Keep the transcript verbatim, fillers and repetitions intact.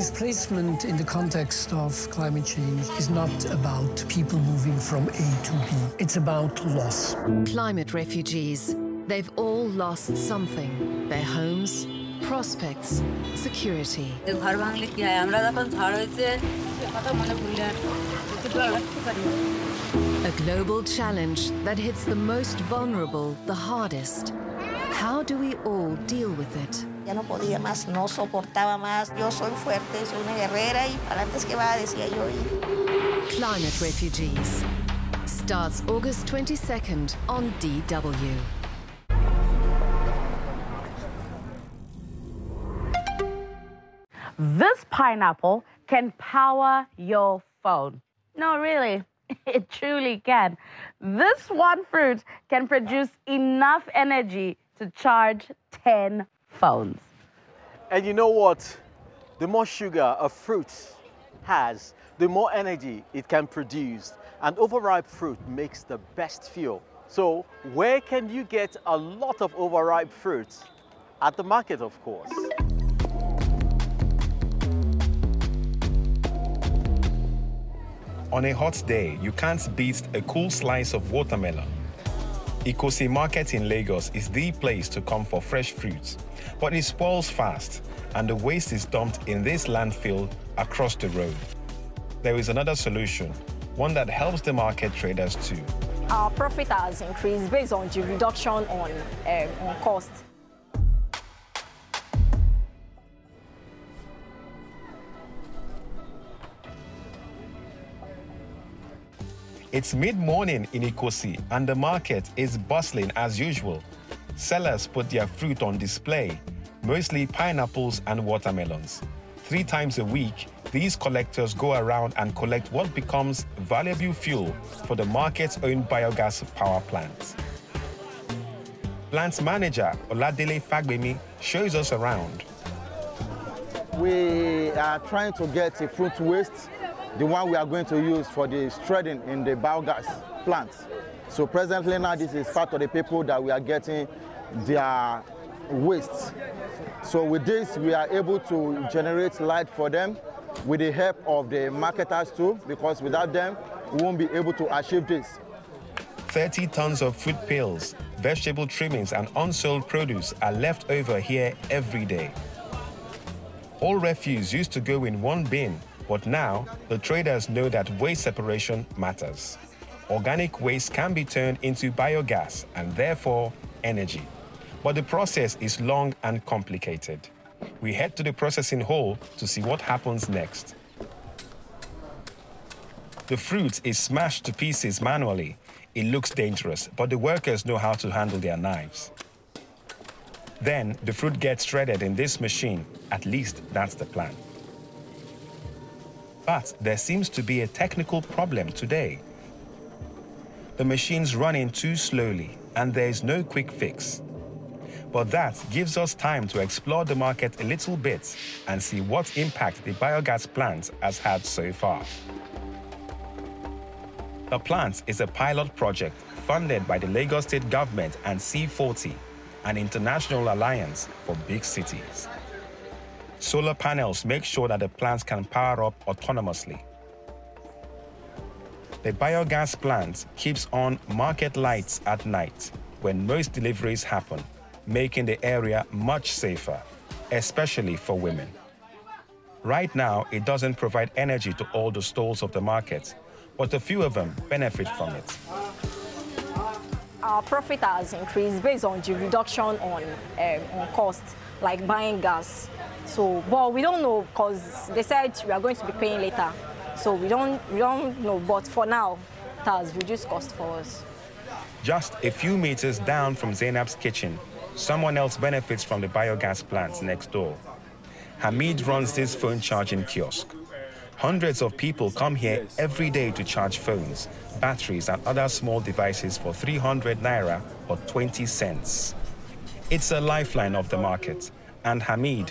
Displacement in the context of climate change is not about people moving from A to B. It's about loss. Climate refugees. They've all lost something. Their homes, prospects, security. A global challenge that hits the most vulnerable the hardest. How do we all deal with it? Ya no podía más, no soportaba más. Yo soy fuerte, soy una guerrera y para antes que va, decía yo. Climate Refugees starts August twenty-second on D W. This pineapple can power your phone. No, really, it truly can. This one fruit can produce enough energy to charge ten phones. And you know what? The more sugar a fruit has, the more energy it can produce. And overripe fruit makes the best fuel. So where can you get a lot of overripe fruits? At the market, of course. On a hot day, you can't beat a cool slice of watermelon. Ikosi Market in Lagos is the place to come for fresh fruits, but it spoils fast, and the waste is dumped in this landfill across the road. There is another solution, one that helps the market traders too. Our profit has increased based on the reduction on, um, on cost. It's mid-morning in Ikosi, and the market is bustling as usual. Sellers put their fruit on display, mostly pineapples and watermelons. Three times a week, these collectors go around and collect what becomes valuable fuel for the market's own biogas power plants. Plant manager Oladele Fagbemi shows us around. We are trying to get a fruit waste, the one we are going to use for the shredding in the biogas plants. So presently now, this is part of the people that we are getting their waste. So with this, we are able to generate light for them with the help of the marketers too, because without them, we won't be able to achieve this. thirty tons of fruit peels, vegetable trimmings, and unsold produce are left over here every day. All refuse used to go in one bin, but now the traders know that waste separation matters. Organic waste can be turned into biogas and therefore energy. But the process is long and complicated. We head to the processing hall to see what happens next. The fruit is smashed to pieces manually. It looks dangerous, but the workers know how to handle their knives. Then the fruit gets shredded in this machine. At least that's the plan. But there seems to be a technical problem today. The machine's running too slowly, and there is no quick fix. But that gives us time to explore the market a little bit and see what impact the biogas plant has had so far. The plant is a pilot project funded by the Lagos State Government and C forty, an international alliance for big cities. Solar panels make sure that the plants can power up autonomously. The biogas plant keeps on market lights at night when most deliveries happen, making the area much safer, especially for women. Right now, it doesn't provide energy to all the stalls of the market, but a few of them benefit from it. Our profit has increased based on the reduction on, um, on cost, like buying gas. So, but we don't know because they said we are going to be paying later. So we don't, we don't know, but for now, it has reduced cost for us. Just a few meters down from Zainab's kitchen, someone else benefits from the biogas plants next door. Hamid runs this phone charging kiosk. Hundreds of people come here every day to charge phones, batteries, and other small devices for three hundred naira or twenty cents. It's a lifeline of the market, and Hamid